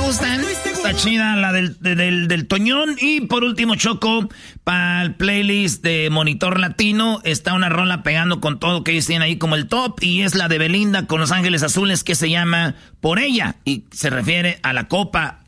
gustan? Está chida la del Toñón. Y por último, Choco, para el playlist de Monitor Latino, está una rola pegando con todo que ellos tienen ahí como el top. Y es la de Belinda con Los Ángeles Azules, que se llama Por Ella. Y se refiere a la Copa